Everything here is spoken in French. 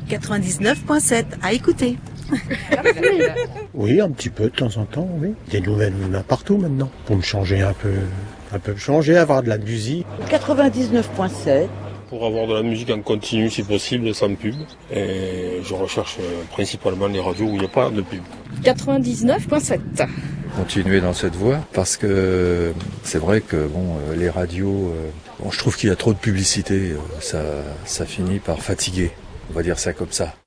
99.7 à écouter. Oui, un petit peu de temps en temps, oui. Des nouvelles partout maintenant. Pour me changer un peu me changer, avoir de la musique. 99.7. Pour avoir de la musique en continu si possible, sans pub. Et je recherche principalement les radios où il n'y a pas de pub. 99.7. Continuer dans cette voie parce que c'est vrai que les radios, je trouve qu'il y a trop de publicité, ça finit par fatiguer, on va dire ça comme ça.